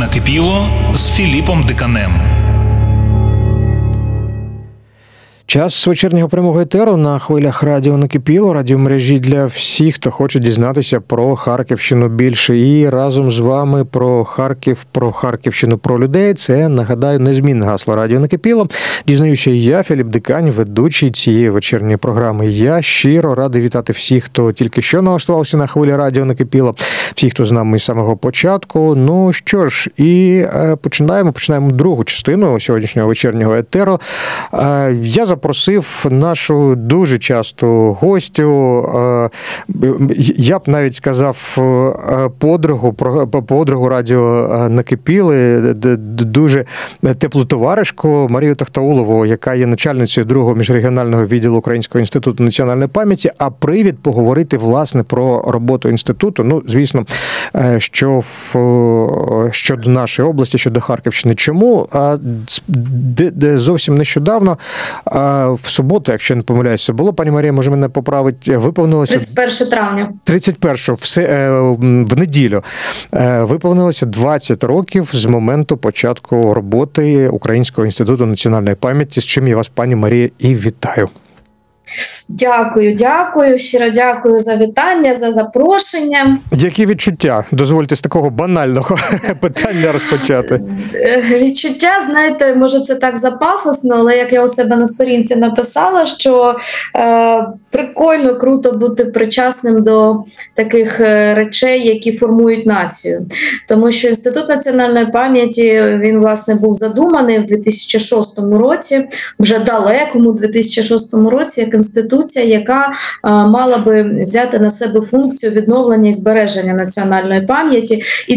Накипіло з Філіпом Диканем. Час вечірнього прямого етеру на хвилях радіо Накипіло, радіомережі для всіх, хто хоче дізнатися про Харківщину більше. І разом з вами про Харків, про Харківщину, про людей. Це, нагадаю, незмінне гасло радіо Накипіло. Дізнаюся я, Філіп Дикань, ведучий цієї вечірньої програми. Я щиро радий вітати всіх, хто тільки що налаштувався на хвилі радіо Накипіло, всіх, хто з нами з самого початку. Ну що ж, і починаємо другу частину сьогоднішнього вечірнього етеру. Я запросив нашу дуже часту гостю, я б навіть сказав, подругу радіо Накипіли, дуже теплу товаришку Марію Тахтаулову, яка є начальницею другого міжрегіонального відділу Українського інституту національної пам'яті, а привід поговорити, власне, про роботу інституту, ну, звісно, щодо нашої області, щодо Харківщини. Чому? Зовсім нещодавно, в суботу, якщо не помиляюся, було, пані Марія, може мене поправить, виповнилося... 31 травня. 31-го, в неділю. Виповнилося 20 років з моменту початку роботи Українського інституту національної пам'яті, з чим я вас, пані Марія, і вітаю. Дякую, щиро дякую за вітання, за запрошення. Які відчуття? Дозвольте з такого банального питання розпочати. Відчуття, знаєте, може це так запафосно, але як я у себе на сторінці написала, що прикольно, круто бути причасним до таких речей, які формують націю. Тому що Інститут національної пам'яті, він, власне, був задуманий в 2006 році, вже далекому 2006 році, як інституція, яка мала би взяти на себе функцію відновлення і збереження національної пам'яті. І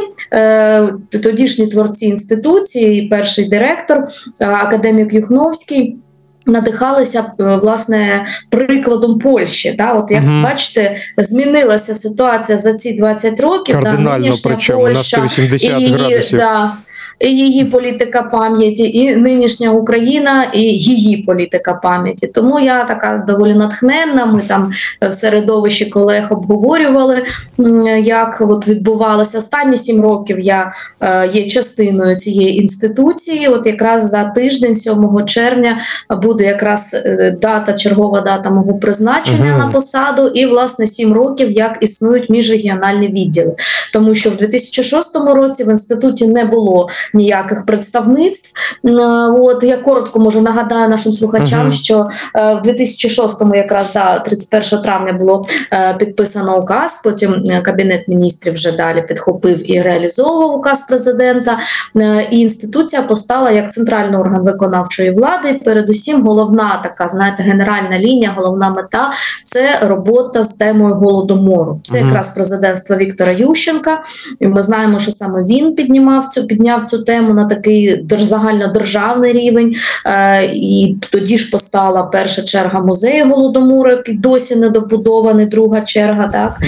тодішні творці інституції, перший директор, академік Юхновський, надихалися, власне, прикладом Польщі. Да? От як бачите, змінилася ситуація за ці 20 років. Кардинально, причому на 180 градусів. І її політика пам'яті, і нинішня Україна, і її політика пам'яті. Тому я така доволі натхненна, ми там в середовищі колег обговорювали, як от відбувалося. Останні 7 років я є частиною цієї інституції. От якраз за тиждень, 7 червня, буде якраз чергова дата мого призначення на посаду, і, власне, 7 років, як існують міжрегіональні відділи. Тому що в 2006 році в інституті не було ніяких представництв. От я коротко можу нагадаю нашим слухачам, що в 2006-му якраз 31 травня було підписано указ, потім Кабінет міністрів вже далі підхопив і реалізовував указ президента, і інституція постала як центральний орган виконавчої влади. І передусім головна така, знаєте, генеральна лінія, головна мета – це робота з темою Голодомору. Це якраз президентство Віктора Ющенка. І ми знаємо, що саме він підняв цю тему на такий загальнодержавний рівень. І тоді ж постала перша черга музею Голодомору, який досі не добудований, друга черга, так?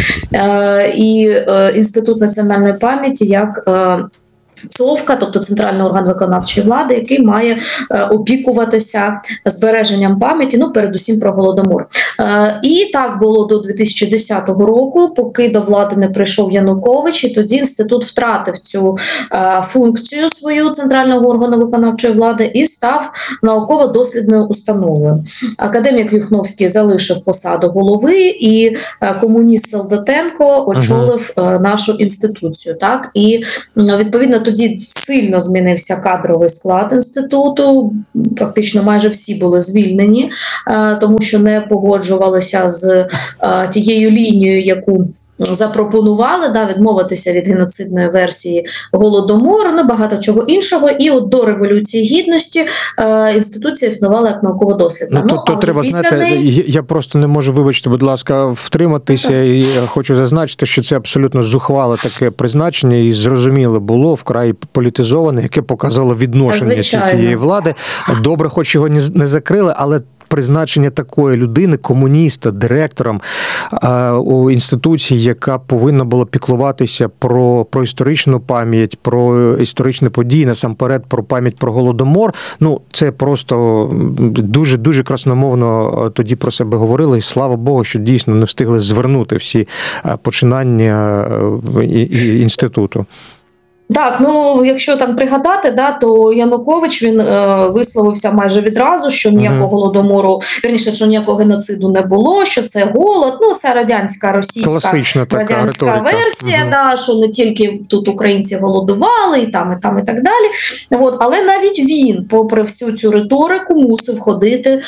І Інститут національної пам'яті як ЦОВКа, тобто центральний орган виконавчої влади, який має опікуватися збереженням пам'яті, передусім про Голодомор. І так було до 2010 року, поки до влади не прийшов Янукович, і тоді інститут втратив цю функцію свою центрального органу виконавчої влади і став науково-дослідною установою. Академік Юхновський залишив посаду голови, і комуніст Солдатенко очолив нашу інституцію. Так? І, відповідно, тоді сильно змінився кадровий склад інституту, фактично майже всі були звільнені, тому що не погоджувалися з тією лінією, яку запропонували, відмовитися від геноцидної версії Голодомору, багато чого іншого. І от до Революції Гідності інституція існувала як науково-дослідна. Тут треба, знаєте, я просто не можу, вибачте, будь ласка, втриматися, і хочу зазначити, що це абсолютно зухвале таке призначення, і зрозуміле було, вкрай політизоване, яке показало відношення цієї влади. Добре, хоч його не закрили, але призначення такої людини, комуніста, директором у інституції, яка повинна була піклуватися про історичну пам'ять, про історичні події, насамперед про пам'ять про Голодомор, це просто дуже красномовно тоді про себе говорили, і слава Богу, що дійсно не встигли звернути всі починання інституту. Так, ну якщо там пригадати, да, то Янукович він висловився майже відразу, що ніякого голодомору, вірніше, що ніякого геноциду не було, що це голод. Ну це радянська, російська Класична така радянська риторика. версія, да, що не тільки тут українці голодували, і там, і так далі. От, але навіть він, попри всю цю риторику, мусив ходити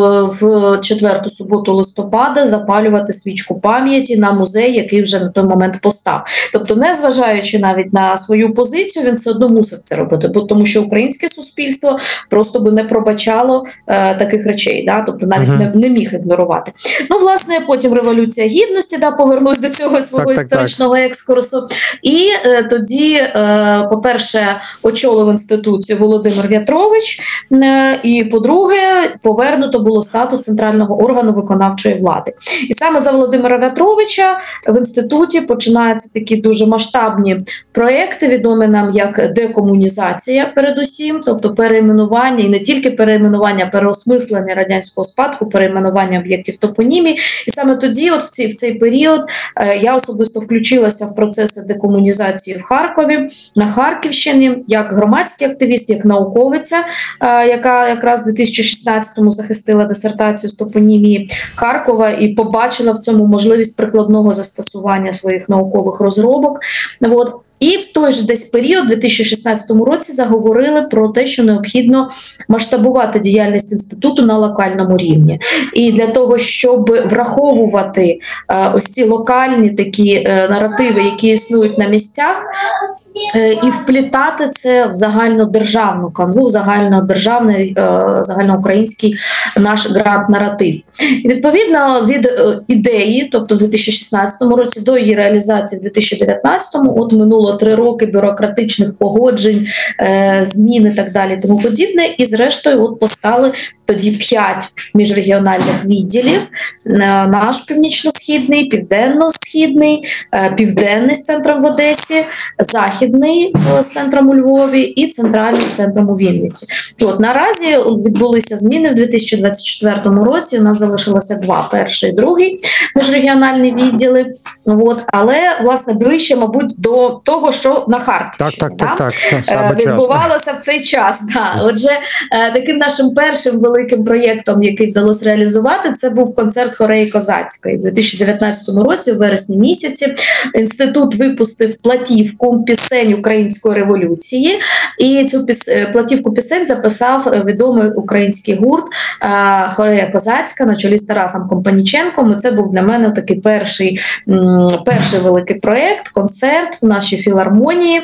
в четверту суботу листопада, запалювати свічку пам'яті на музей, який вже на той момент постав. Тобто, незважаючи навіть на свою позицію, він все одно мусив це робити, бо тому що українське суспільство просто би не пробачало таких речей, да? Тобто навіть не міг ігнорувати. Ну, власне, потім Революція Гідності, да, повернусь до цього свого історичного екскурсу. І тоді, по-перше, очолив інституцію Володимир В'ятрович, і, по-друге, повернуто було статус центрального органу виконавчої влади. І саме за Володимира В'ятровича в інституті починаються такі дуже масштабні проекти, відомі нам як декомунізація передусім, тобто перейменування, і не тільки перейменування, а переосмислення радянського спадку, перейменування об'єктів топонімії. І саме тоді, от в цей період, я особисто включилася в процеси декомунізації в Харкові, на Харківщині, як громадський активіст, як науковиця, яка якраз у 2016-му захистила дисертацію з топонімії Харкова і побачила в цьому можливість прикладного застосування своїх наукових розробок. От. І в той же десь період, у 2016 році, заговорили про те, що необхідно масштабувати діяльність інституту на локальному рівні. І для того, щоб враховувати ось ці локальні такі наративи, які існують на місцях, і вплітати це в загальнодержавну канву, в загальнодержавний, загальноукраїнський наш грант-наратив. І відповідно від ідеї, тобто в 2016 році, до її реалізації в 2019, от минуло 3 роки бюрократичних погоджень, змін і так далі, тому подібне. І зрештою от постали тоді 5 міжрегіональних відділів: наш північно-східний, південно-східний, південний з центром в Одесі, західний з центром у Львові і центральний з центром у Вінниці. От наразі відбулися зміни в 2024 році. У нас залишилося 2: перший і другий міжрегіональні відділи. От, але власне ближче, мабуть, до того, що на Харківщині відбувалося в цей час. Да. Отже, таким нашим першим великим проєктом, який вдалося реалізувати, це був концерт хореї Козацької. У 2019 році, у вересні місяці, інститут випустив платівку пісень Української революції, і цю платівку пісень записав відомий український гурт хорея Козацька на чолі з Тарасом Компаніченком. І це був для мене такий перший великий проєкт, концерт в нашій філармонії.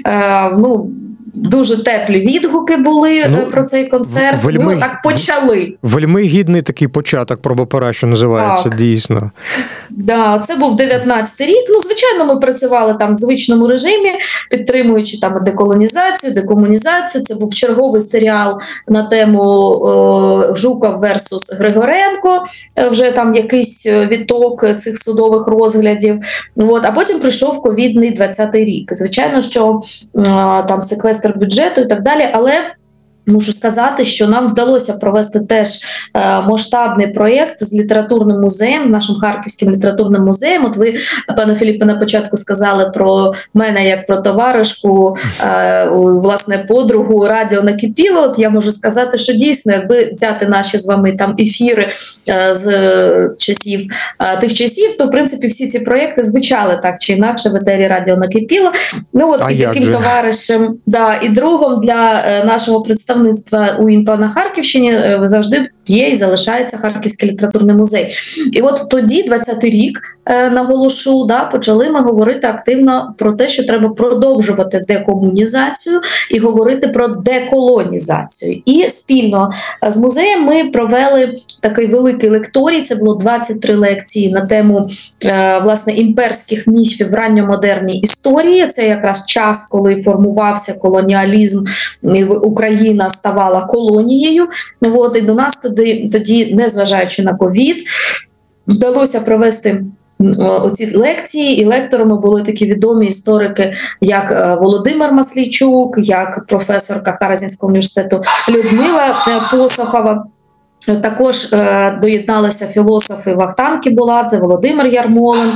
Дуже теплі відгуки були про цей концерт. Ми так почали. Вельми гідний такий початок пробопера, що називається, так. Дійсно. Да, це був 19-й рік. Ну, звичайно, ми працювали там в звичному режимі, підтримуючи там деколонізацію, декомунізацію. Це був черговий серіал на тему Жуков версус Григоренко, вже там якийсь відток цих судових розглядів. От. А потім прийшов ковідний 20-й рік. Звичайно, що там секвестр бюджету і так далі, але мушу сказати, що нам вдалося провести теж масштабний проєкт з літературним музеєм, з нашим Харківським літературним музеєм. От ви, пане Філіппе, на початку сказали про мене як про товаришку, власне, подругу «Радіо накипіло». От я можу сказати, що дійсно, якби взяти наші з вами там ефіри з тих часів, то, в принципі, всі ці проєкти звучали так чи інакше в етері «Радіо накипіло». Ну, от і таким товаришем, і другом для нашого представництва у ІНПА на Харківщині завжди є і залишається Харківський літературний музей. І от тоді, 20-й рік, наголошу, почали ми говорити активно про те, що треба продовжувати декомунізацію і говорити про деколонізацію. І спільно з музеєм ми провели такий великий лекторій, це було 23 лекції на тему, власне, імперських міфів в ранньомодерній історії. Це якраз час, коли формувався колоніалізм, і Україна ставала колонією. От, і до нас тоді, незважаючи на ковід, вдалося провести оці лекції, і лекторами були такі відомі історики, як Володимир Маслійчук, як професорка Харазінського університету Людмила Посохова. Також доєдналися філософи Вахтанг Кібуладзе, Володимир Ярмоленко,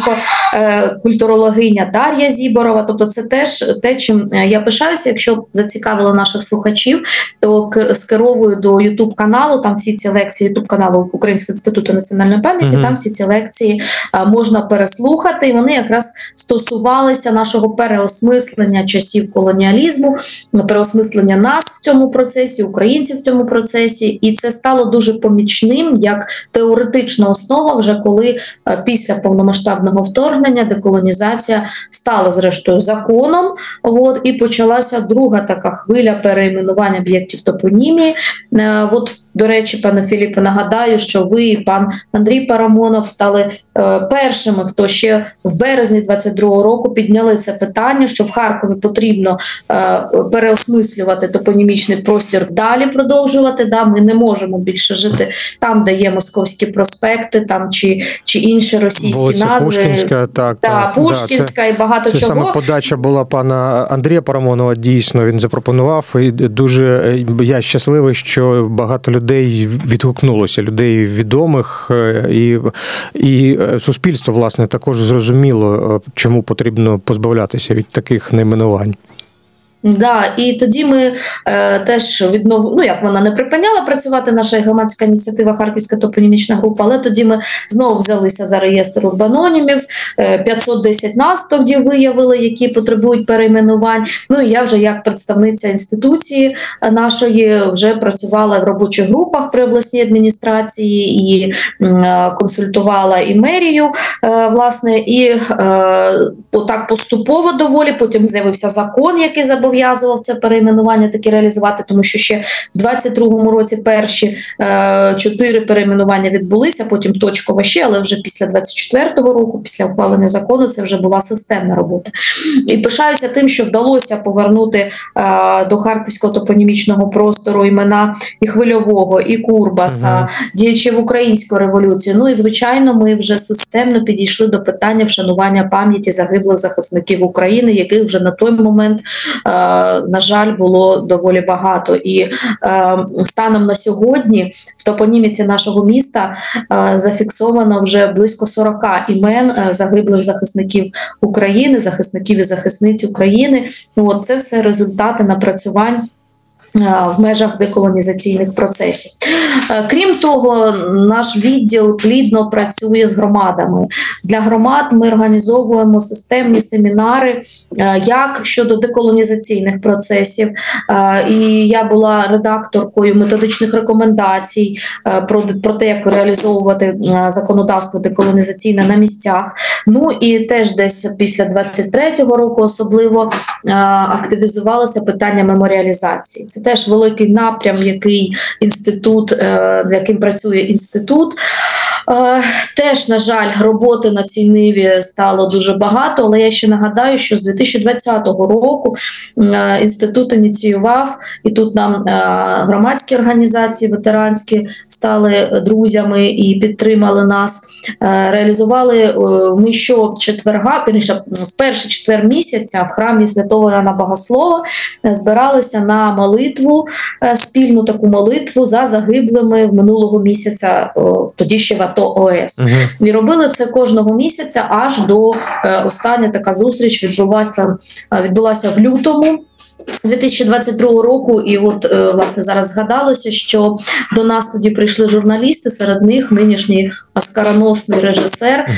культурологиня Дар'я Зіборова. Тобто це теж те, чим я пишаюся. Якщо зацікавило наших слухачів, то скеровую до YouTube каналу. Там всі ці лекції YouTube каналу Українського інституту національної пам'яті. Там всі ці лекції можна переслухати. І вони якраз стосувалися нашого переосмислення часів колоніалізму, переосмислення нас в цьому процесі, українців в цьому процесі. І це стало дуже помічним як теоретична основа, вже коли після повномасштабного вторгнення деколонізація стала зрештою законом. І почалася друга така хвиля перейменування об'єктів топонімії. До речі, пане Філіпе, нагадаю, що ви і пан Андрій Парамонов стали першими, хто ще в березні 22-го року підняли це питання, що в Харкові потрібно переосмислювати топонімічний простір, далі продовжувати. Ми не можемо більше жити там, де є московські проспекти, там чи інші російські Вулиця назви. Пушкінська, Пушкінська і багато чого. Це саме подача була пана Андрія Парамонова, дійсно, він запропонував. І дуже я щасливий, що багато людей відгукнулося, людей відомих, і суспільство, власне, також зрозуміло, чому потрібно позбавлятися від таких найменувань. І тоді ми теж як вона не припиняла працювати, наша громадська ініціатива «Харківська топонімічна група», але тоді ми знову взялися за реєстр урбанонімів, 510 назв тоді виявили, які потребують перейменувань. І я вже як представниця інституції нашої вже працювала в робочих групах при обласній адміністрації і консультувала і мерію, власне, і отак поступово доволі, потім з'явився закон, який зобов'язував це перейменування таки реалізувати, тому що ще в 22-му році перші 4 перейменування відбулися, потім точково ще, але вже після 24-го року, після ухвалення закону, це вже була системна робота. І пишаюся тим, що вдалося повернути до харківського топонімічного простору імена і Хвильового, і Курбаса, діячів української революції. І, звичайно, ми вже системно підійшли до питання вшанування пам'яті загиблих захисників України, яких вже на той момент, на жаль, було доволі багато. І станом на сьогодні в топоніміці нашого міста зафіксовано вже близько 40 імен загиблих захисників України, захисників і захисниць України. Це все результати напрацювань в межах деколонізаційних процесів. Крім того, наш відділ плідно працює з громадами. Для громад ми організовуємо системні семінари як щодо деколонізаційних процесів. І я була редакторкою методичних рекомендацій про те, як реалізовувати законодавство деколонізаційне на місцях. І теж десь після 23-го року особливо активізувалося питання меморіалізації. Це теж великий напрям, яким працює інститут. Теж, на жаль, роботи на цій ниві стало дуже багато, але я ще нагадаю, що з 2020 року інститут ініціював, і тут нам громадські організації ветеранські стали друзями і підтримали нас. Реалізували ми щочетверга, в перший четвер місяця в храмі Святого Іоанна Богослова збиралися на молитву, спільну таку молитву за загиблими минулого місяця, тоді ще в АТО ОС. І робили це кожного місяця, аж до остання така зустріч відбулася в лютому 2022 року, і власне зараз згадалося, що до нас тоді прийшли журналісти, серед них нинішній оскароносний режисер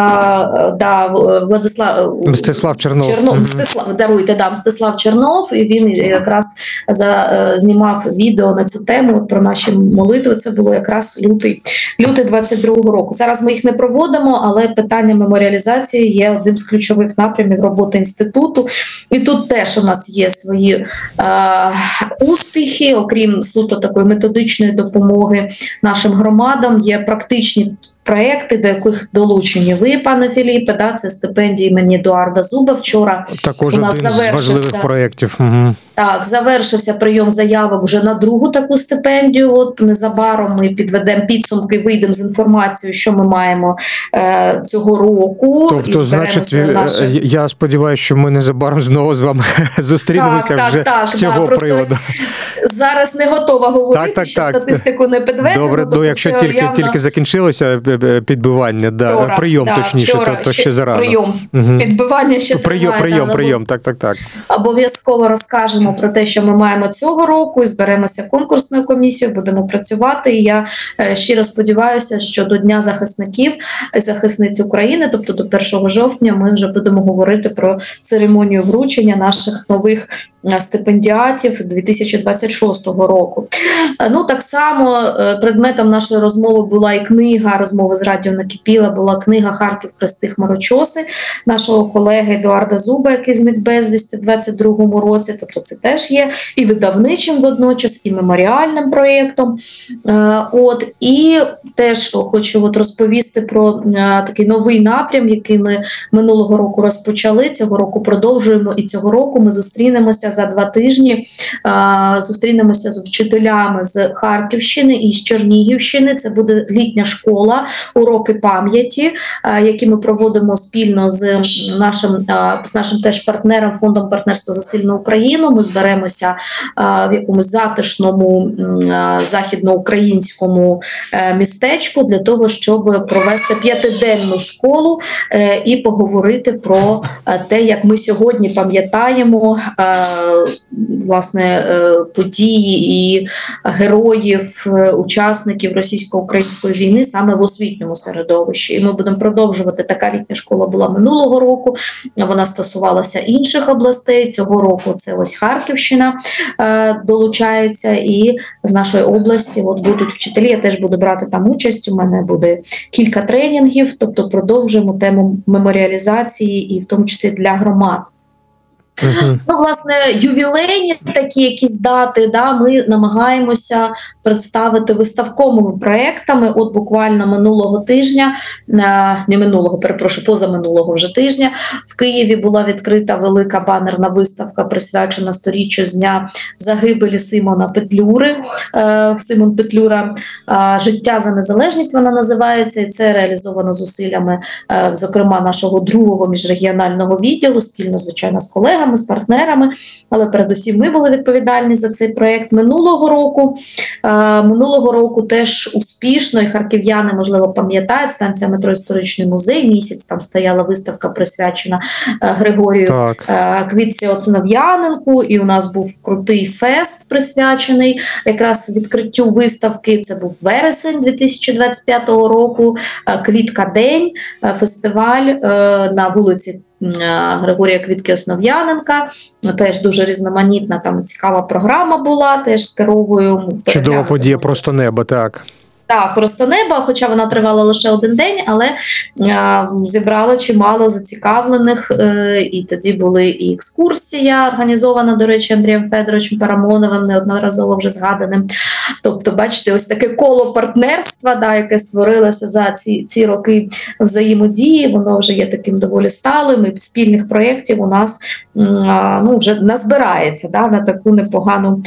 Мстислав Чернов. Мстислав Чернов, і він якраз знімав відео на цю тему про наші молитви. Це було якраз лютий 22 року. Зараз ми їх не проводимо, але питання меморіалізації є одним з ключових напрямів роботи інституту. І тут теж у нас є свої успіхи, окрім суто такої методичної допомоги нашим громадам, є практичні проекти, до яких долучені ви, пане Філіпе, це стипендії імені Едуарда Зуба. Вчора також у нас один з важливих проєктів. Так, завершився прийом заявок вже на другу таку стипендію. Незабаром ми підведемо підсумки, вийдемо з інформацією, що ми маємо цього року. Тобто, значить, я сподіваюся, що ми незабаром знову з вами зустрінемося з цього приводу. зараз не готова говорити, Так. ще статистику не підведено. Добре, тобто якщо це тільки закінчилося підбивання, вчора, прийом точніше, вчора, то ще зарано. Прийом. Угу. Підбивання ще триває. Прийом, так. Обов'язково розкажемо про те, що ми маємо цього року, і зберемося конкурсною комісією, будемо працювати. І я щиро сподіваюся, що до Дня захисників і захисниць України, тобто до 1 жовтня, ми вже будемо говорити про церемонію вручення наших нових стипендіатів 2026 року. Ну, так само предметом нашої розмови була і книга «Розмови з радіо накипіла», була книга «Харків. Хрести хмарочоси» нашого колеги Едуарда Зуба, який зник безвісти в 2022 році. Тобто це теж є і видавничим водночас, і меморіальним проєктом. І теж хочу розповісти про такий новий напрям, який ми минулого року розпочали, цього року продовжуємо, і цього року ми зустрінемося за 2 тижні, зустрінемося з вчителями з Харківщини і з Чернігівщини. Це буде літня школа, уроки пам'яті, які ми проводимо спільно з нашим теж партнером, фондом партнерства за сильну Україну. Ми зберемося в якомусь затишному західноукраїнському містечку для того, щоб провести 5-денну школу і поговорити про те, як ми сьогодні пам'ятаємо власне події і героїв, учасників російсько-української війни саме в освітньому середовищі. І ми будемо продовжувати. Така літня школа була минулого року, вона стосувалася інших областей. Цього року це ось Харківщина долучається, і з нашої області будуть вчителі, я теж буду брати там участь, у мене буде кілька тренінгів, тобто продовжуємо тему меморіалізації і в тому числі для громад. Ну, власне, ювілейні такі якісь дати, ми намагаємося представити виставковими проектами. От буквально минулого тижня, позаминулого вже тижня, в Києві була відкрита велика банерна виставка, присвячена 100-річчю з дня загибелі Симона Петлюри. Симон Петлюра «Життя за незалежність» вона називається, і це реалізовано зусиллями, зокрема, нашого другого міжрегіонального відділу, спільно, звичайно, з колегами, з партнерами, але передусім ми були відповідальні за цей проєкт минулого року теж успішно, і харків'яни, можливо, пам'ятають, станція метро «Історичний музей», місяць там стояла виставка, присвячена Григорію Квітці Оцинов'яненку, і у нас був крутий фест, присвячений якраз відкриттю виставки, це був вересень 2025 року, Квітка-день, фестиваль на вулиці Григорія Квітки Основ'яненка, теж дуже різноманітна, там цікава програма була, теж з Керовою. Чудова подія, просто небо, так. Так, просто небо, хоча вона тривала лише 1 день, але зібрала чимало зацікавлених, і тоді були і екскурсія, організована, до речі, Андрієм Федоровичем Парамоновим, неодноразово вже згаданим. Тобто, бачите, ось таке коло партнерства, яке створилося за ці роки взаємодії, воно вже є таким доволі сталим, і спільних проєктів у нас вже назбирається на таку непогану,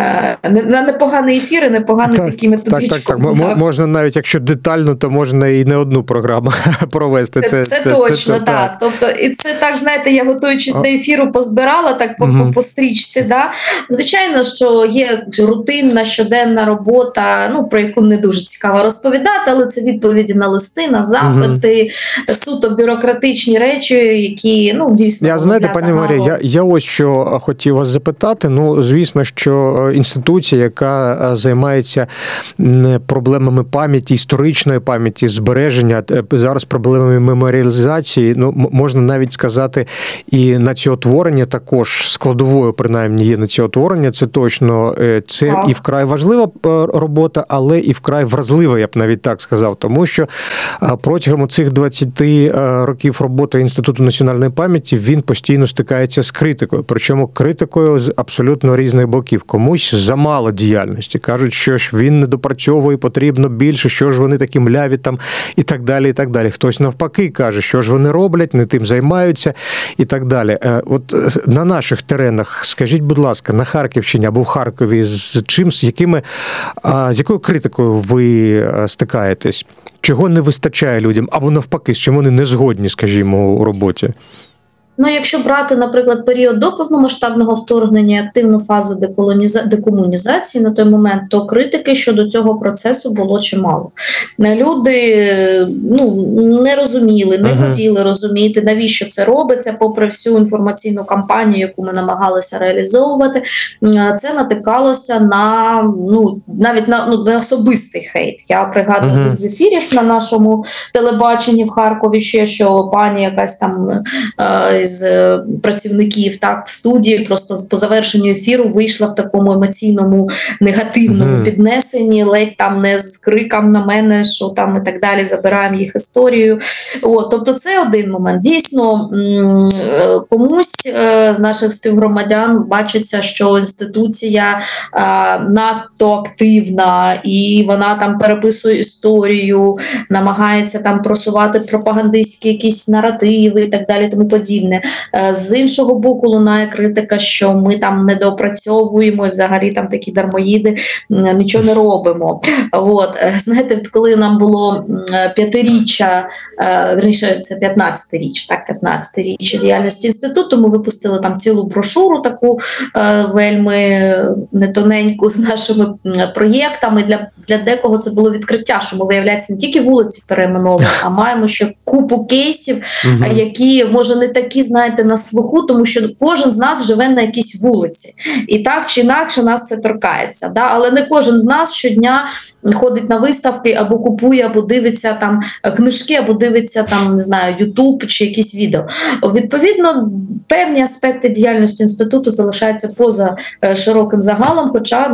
на непоганий ефір і непоганий такий методичку. Так. Можна навіть, якщо детально, то можна і не одну програму провести. Це точно, так. Тобто, і це так, знаєте, я готуючись до ефіру позбирала, так по стрічці, Звичайно, що є рутинна, щоденна робота, про яку не дуже цікаво розповідати, але це відповіді на листи, на запити, суто бюрократичні речі, які, дійсно... Знаєте, пані Марія, я ось що хотів вас запитати. Звісно, що інституція, яка займається проблемами пам'яті, історичної пам'яті, збереження, зараз проблемами меморіалізації, можна навіть сказати, і націотворення також складовою, принаймні, є націотворення, це точно, це і вкрай важлива робота, але і вкрай вразлива, я б навіть так сказав, тому що протягом цих 20 років роботи Інституту національної пам'яті він постійно стикається з критикою, причому критикою з абсолютно різних боків. Комусь замало діяльності, кажуть, що ж він не допрацьовує, потрібно більше, що ж вони такі мляві там і так далі, і так далі. Хтось навпаки каже, що ж вони роблять, не тим займаються і так далі. От на наших теренах, скажіть, будь ласка, на Харківщині або в Харкові з якою критикою ви стикаєтесь? Чого не вистачає людям? Або навпаки, з чим вони не згодні, скажімо, у роботі? Ну, якщо брати, наприклад, період до повномасштабного вторгнення, активну фазу декомунізації на той момент, то критики щодо цього процесу було чимало. Люди не розуміли, не хотіли розуміти, навіщо це робиться, попри всю інформаційну кампанію, яку ми намагалися реалізовувати, це натикалося на навіть на особистий хейт. Я пригадую один з ефірів на нашому телебаченні в Харкові ще, що пані якась там з працівників студії просто по завершенню ефіру вийшла в такому емоційному негативному піднесенні, ледь там не з криком на мене, що там і так далі, забираємо їх історію. Тобто це один момент. Дійсно, комусь з наших співгромадян бачиться, що інституція надто активна і вона там переписує історію, намагається там просувати пропагандистські якісь наративи і так далі, тому подібне. З іншого боку, лунає критика, що ми там недоопрацьовуємо і взагалі там такі дармоїди, нічого не робимо. Знаєте, коли нам було 5-річчя, раніше це 15-річчя діяльності інституту, ми випустили там цілу брошуру таку вельми нетоненьку з нашими проєктами. Для декого це було відкриття, що ми, виявляється, не тільки вулиці перейменовуємо, а маємо ще купу кейсів, які, може, не такі, знаєте, на слуху, тому що кожен з нас живе на якійсь вулиці. І так чи інакше нас це торкається. Да? Але не кожен з нас щодня ходить на виставки, або купує, або дивиться там книжки, або дивиться там, не знаю, Ютуб чи якісь відео. Відповідно, певні аспекти діяльності інституту залишаються поза широким загалом, хоча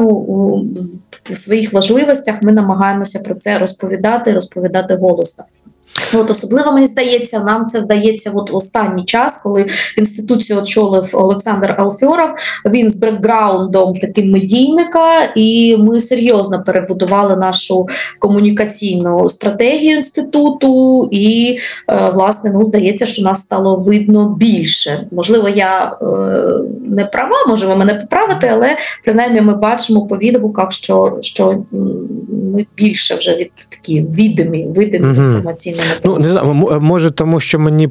в своїх важливостях ми намагаємося про це розповідати голосно. Особливо, мені здається, нам це вдається в останній час, коли інституцію очолив Олександр Алфьоров. Він з бекграундом таким медійника, і ми серйозно перебудували нашу комунікаційну стратегію інституту, і, власне, здається, що нас стало видно більше. Можливо, я не права, може ви мене поправити, але принаймні ми бачимо по відгуках, що ми більше вже від такі відомі інформаційними. Не знаю, може тому, що мені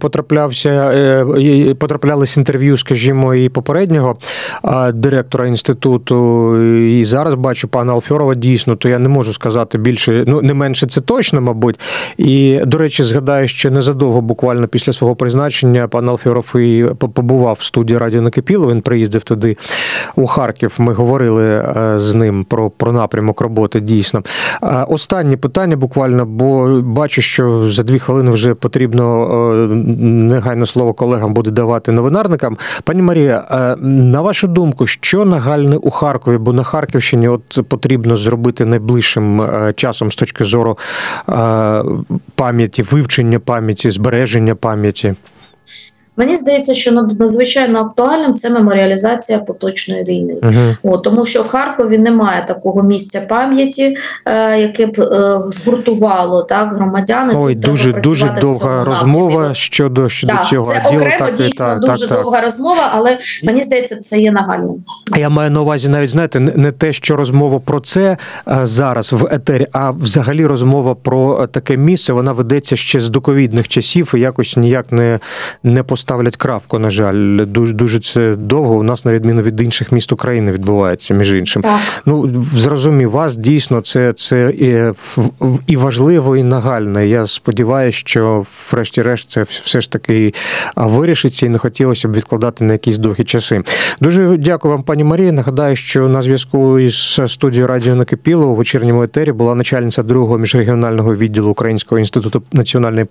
потраплялись інтерв'ю, скажімо, і попереднього директора інституту, і зараз бачу пана Алфьорова, дійсно, то я не можу сказати більше, не менше це точно, мабуть. І, до речі, згадаю, що незадовго, буквально після свого призначення, пан Алфьоров і побував в студії радіо «Накипіло», він приїздив туди, у Харків, ми говорили з ним про напрямок роботи, дійсно. Останнє питання буквально, бо бачу, що за 2 хвилини вже потрібно негайно слово колегам буде давати новинарникам. Пані Марія, на вашу думку, що нагальне у Харкові, бо на Харківщині потрібно зробити найближчим часом з точки зору пам'яті, вивчення пам'яті, збереження пам'яті? Мені здається, що надзвичайно актуальним це меморіалізація поточної війни. Тому що в Харкові немає такого місця пам'яті, яке б згуртувало громадян. Ой, дуже довга розмова щодо цього. Це окремо, дійсно, дуже довга розмова, але мені здається, це є нагальним. Я маю на увазі навіть, знаєте, не те, що розмова про це зараз в етері, а взагалі розмова про таке місце, вона ведеться ще з доковідних часів і якось ніяк не поставлять крапку, на жаль. Дуже це довго. У нас, на відміну від інших міст України, відбувається, між іншим. Так. Зрозумів вас, дійсно, це і важливо, і нагально. Я сподіваюся, що врешті-решт це все ж таки вирішиться, і не хотілося б відкладати на якісь довгі часи. Дуже дякую вам, пані Марія. Нагадаю, що на зв'язку із студією радіо «Накипіло» у вечірньому етері була начальниця 2-го міжрегіонального відділу Українського інституту національної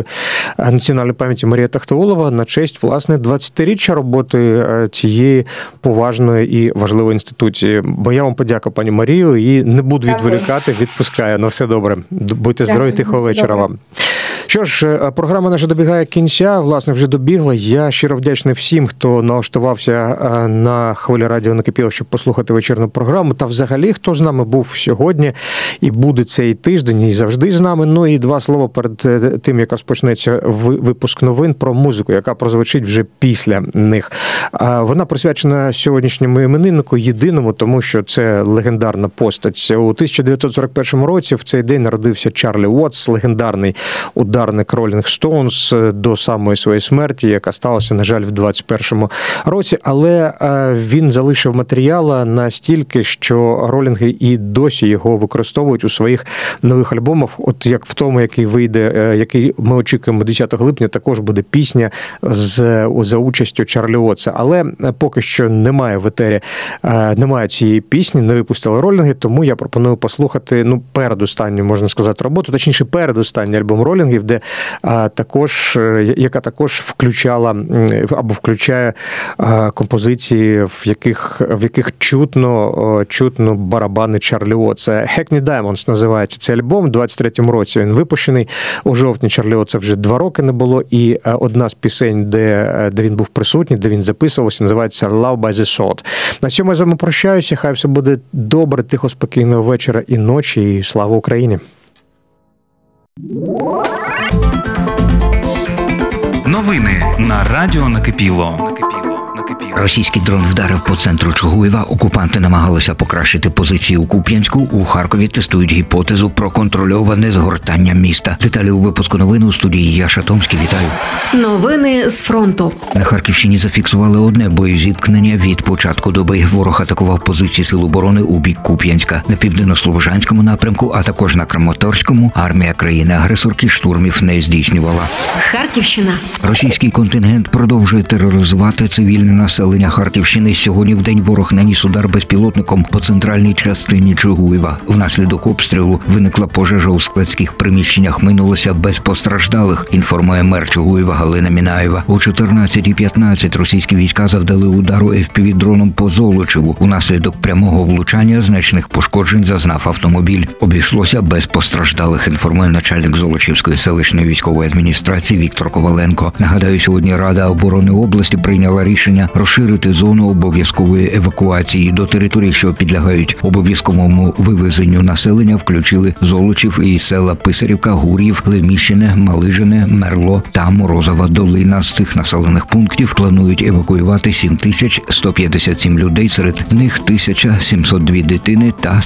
пам'яті Марія Тахтаулова на честь, власне, 20-річчя роботи цієї поважної і важливої інституції. Бо я вам подякую, пані Марію, і не буду відволікати, відпускаю. На все добре. Будьте здорові, тихого вечора вам. Що ж, програма наша добігає кінця, власне, вже добігла. Я щиро вдячний всім, хто налаштувався на хвилі радіо «Накипіло», щоб послухати вечірню програму, та взагалі, хто з нами був сьогодні і буде цей тиждень, і завжди з нами. І 2 слова перед тим, як розпочнеться випуск новин про музику, яка яка прозвучить вже після них. Вона присвячена сьогоднішньому імениннику єдиному, тому що це легендарна постать. У 1941 році в цей день народився Чарлі Уотс, легендарний ударник Rolling Stones до самої своєї смерті, яка сталася, на жаль, в 21 році. Але він залишив матеріала настільки, що ролінги і досі його використовують у своїх нових альбомах. От як в тому, який вийде, який ми очікуємо 10 липня, також буде пісня за участю Чарлі Уотса. Але поки що немає в етері, немає цієї пісні, не випустили ролінги, тому я пропоную послухати, передостанню, можна сказати, роботу, точніше, передостанній альбом ролінгів, де яка також включала або включає композиції, в яких чутно барабани Чарлі Уотса. Hackney Diamonds називається цей альбом. У 23-му році він випущений. У жовтні Чарлі Уотса вже 2 роки не було. І одна з пісень, де він був присутній, де він записувався, називається Love by the Sword. На цьому я з вами прощаюся. Хай все буде добре, тихо, спокійного вечора і ночі. І слава Україні! Новини на Радіо Накипіло. Російський дрон вдарив по центру Чугуєва. Окупанти намагалися покращити позиції у Куп'янську. У Харкові тестують гіпотезу про контрольоване згортання міста. Деталі у випуску новин у студії Яша Томський. Вітаю. Новини з фронту. На Харківщині зафіксували одне боєзіткнення від початку доби. Ворог атакував позиції Сил оборони у бік Куп'янська. На південно-слобожанському напрямку, а також на Краматорському, армія країни-агресорки штурмів не здійснювала. Харківщина. Російський контингент продовжує тероризувати цивільне населення Харківщини. Сьогодні вдень ворог наніс удар безпілотником по центральній частині Чугуєва. Внаслідок обстрілу виникла пожежа у складських приміщеннях. Минулося без постраждалих, інформує мер Чугуєва Галина Мінаєва. О 14:15 російські війська завдали удару FPV-дроном по Золочеву. Унаслідок прямого влучання значних пошкоджень зазнав автомобіль. Обійшлося без постраждалих, інформує начальник Золочівської селищної військової адміністрації Віктор Коваленко. Нагадаю, сьогодні Рада оборони області прийняла рішення розширити зону обов'язкової евакуації. До територій, що підлягають обов'язковому вивезенню населення, включили Золочів і села Писарівка, Гур'їв, Леміщине, Малижине, Мерло та Морозова долина. З цих населених пунктів планують евакуювати 7157 людей, серед них 1702 дитини та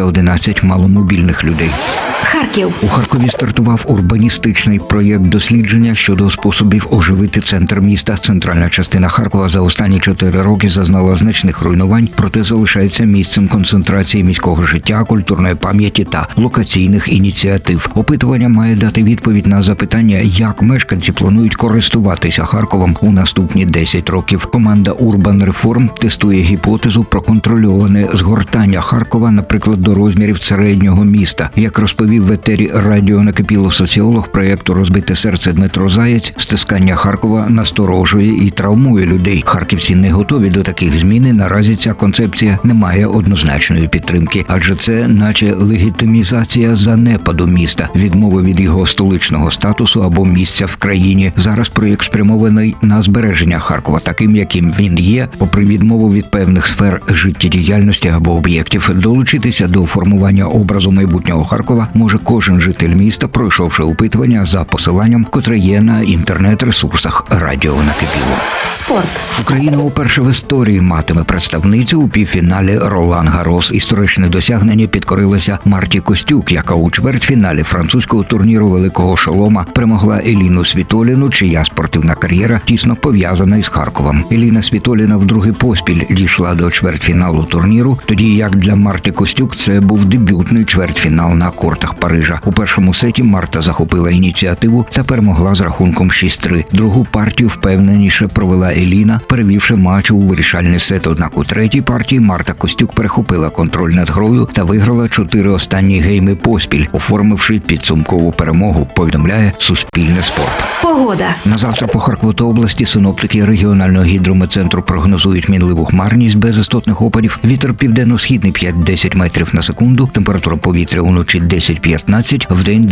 311 маломобільних людей. Харків. У Харкові стартував урбаністичний проєкт дослідження щодо способів оживити центр міста. Центральна частина Харкова за останні 4 роки зазнала значних руйнувань, проте залишається місцем концентрації міського життя, культурної пам'яті та локаційних ініціатив. Опитування має дати відповідь на запитання, як мешканці планують користуватися Харковом у наступні 10 років. Команда Urban Reform тестує гіпотезу про контрольоване згортання Харкова, наприклад, до розмірів середнього міста. Як розповів в етері Радіо Накипіло соціолог проєкту «Розбите серце» Дмитро Заєць, стискання Харкова насторожує і травмує людей. Харківці не готові до таких змін, і наразі ця концепція не має однозначної підтримки, адже це наче легітимізація занепаду міста, відмови від його столичного статусу або місця в країні. Зараз проєкт спрямований на збереження Харкова таким, яким він є, попри відмову від певних сфер життєдіяльності або об'єктів. Долучитися до формування образу майбутнього Харкова може кожен житель міста, пройшовши опитування за посиланням, котре є на інтернет-ресурсах Радіо Накипіло. Спорт. Україна уперше в історії матиме представницю у півфіналі Ролан Гарос. Історичне досягнення підкорилося Марті Костюк, яка у чвертьфіналі французького турніру Великого Шолома перемогла Еліну Світоліну, чия спортивна кар'єра тісно пов'язана із Харковом. Еліна Світоліна вдруге поспіль дійшла до чвертьфіналу турніру, тоді як для Марти Костюк це був дебютний чвертьфінал на кортах Парижа. У першому сеті Марта захопила ініціативу та перемогла з рахунком 6-3. Другу партію впевненіше провела Еліна, перевівши матч у вирішальний сет. Однак у третій партії Марта Костюк перехопила контроль над грою та виграла 4 останні гейми поспіль, оформивши підсумкову перемогу, повідомляє Суспільне спорт. Погода. На завтра по Харкову та області синоптики регіонального гідрометцентру прогнозують мінливу хмарність без істотних опадів. Вітер південно-східний 5-10 метрів на секунду. Температура повітря уночі 10-15, вдень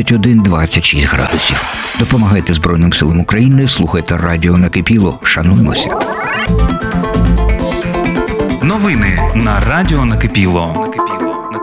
21-26 градусів. Допомагайте Збройним силам України, слухайте Радіо Накипіло. Шануймося. Новини на Радіо Накипіло.